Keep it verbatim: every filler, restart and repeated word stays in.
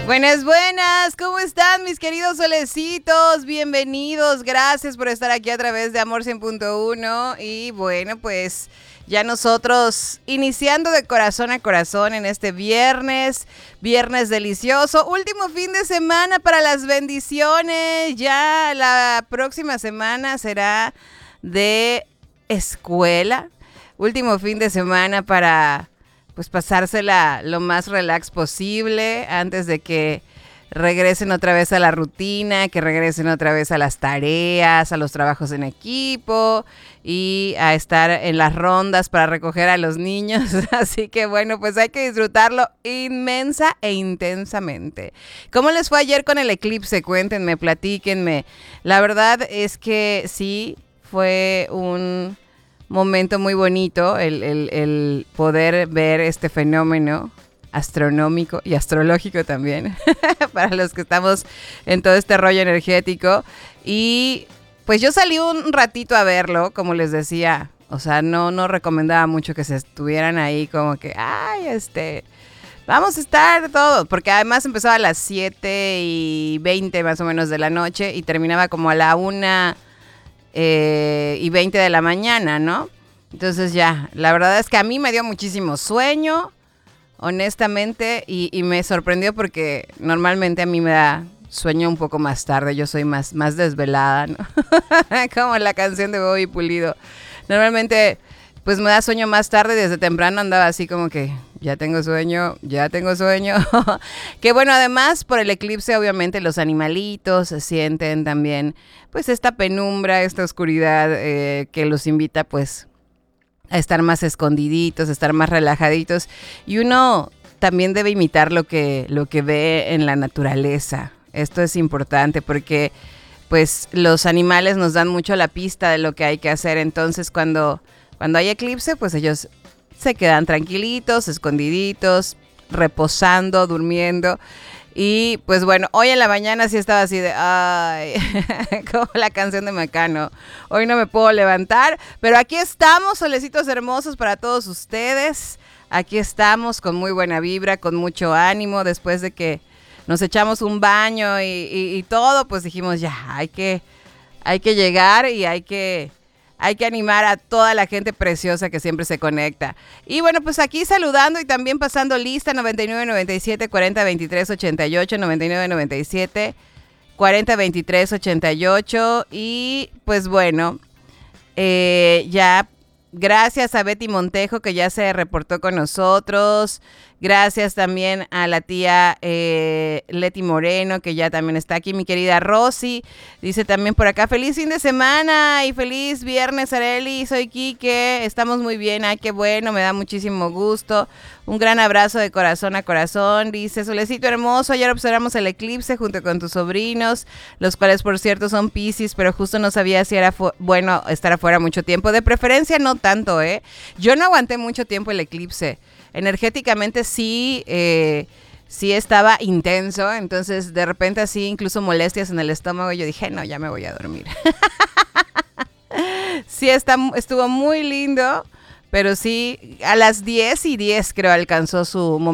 Buenas, buenas, ¿cómo están mis queridos solecitos? Bienvenidos, gracias por estar aquí a través de Amor cien punto uno y bueno, pues ya nosotros iniciando de corazón a corazón en este viernes, viernes delicioso, último fin de semana para las bendiciones, ya la próxima semana será de escuela, último fin de semana para pues pasársela lo más relax posible antes de que regresen otra vez a la rutina, que regresen otra vez a las tareas, a los trabajos en equipo y a estar en las rondas para recoger a los niños. Así que bueno, pues hay que disfrutarlo inmensa e intensamente. ¿Cómo les fue ayer con el eclipse? Cuéntenme, platíquenme. La verdad es que sí, fue un momento muy bonito el, el, el poder ver este fenómeno astronómico y astrológico también para los que estamos en todo este rollo energético. Y pues yo salí un ratito a verlo, como les decía, o sea, no, no recomendaba mucho que se estuvieran ahí como que, ay, este, vamos a estar todo, porque además empezaba a las siete y veinte más o menos de la noche y terminaba como a la una Eh, y veinte de la mañana, ¿no? Entonces ya, la verdad es que a mí me dio muchísimo sueño, honestamente, y, y me sorprendió porque normalmente a mí me da sueño un poco más tarde, yo soy más, más desvelada, ¿no? Como la canción de Bobby Pulido. Normalmente, pues me da sueño más tarde, desde temprano andaba así como que ya tengo sueño, ya tengo sueño. Que bueno, además por el eclipse obviamente los animalitos se sienten también pues esta penumbra, esta oscuridad eh, que los invita pues a estar más escondiditos, a estar más relajaditos. Y uno también debe imitar lo que, lo que ve en la naturaleza. Esto es importante porque pues los animales nos dan mucho la pista de lo que hay que hacer. Entonces cuando, cuando hay eclipse pues ellos se quedan tranquilitos, escondiditos, reposando, durmiendo. Y pues bueno, hoy en la mañana sí estaba así de, ay, como la canción de Mecano. Hoy no me puedo levantar, pero aquí estamos, solecitos hermosos para todos ustedes. Aquí estamos con muy buena vibra, con mucho ánimo. Después de que nos echamos un baño y, y, y todo, pues dijimos ya, hay que, hay que llegar y hay que... Hay que animar a toda la gente preciosa que siempre se conecta. Y bueno, pues aquí saludando y también pasando lista noventa y nueve noventa y siete cuarenta veintitrés ochenta y ocho, noventa y nueve noventa y siete cuarenta veintitrés ochenta y ocho. Y pues bueno, eh, ya gracias a Betty Montejo que ya se reportó con nosotros. Gracias también a la tía eh, Leti Moreno, que ya también está aquí. Mi querida Rosy dice también por acá, feliz fin de semana y feliz viernes, Areli. Soy Quique, estamos muy bien. Ay, qué bueno, me da muchísimo gusto. Un gran abrazo de corazón a corazón. Dice, Solecito hermoso, ayer observamos el eclipse junto con tus sobrinos, los cuales por cierto son Piscis, pero justo no sabía si era fu- bueno estar afuera mucho tiempo. De preferencia no tanto, ¿eh? Yo no aguanté mucho tiempo el eclipse. Energéticamente sí, eh, sí estaba intenso, entonces de repente así incluso molestias en el estómago, yo dije, no, ya me voy a dormir. Sí, está, estuvo muy lindo, pero sí, a las diez y diez creo alcanzó su momento.